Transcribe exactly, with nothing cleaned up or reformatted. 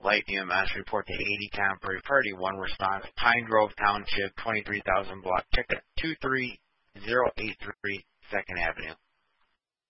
Light E M S report to eighty Convoy Party one response. Pine Grove Township, twenty-three thousand block ticket two three zero eight three Second Avenue.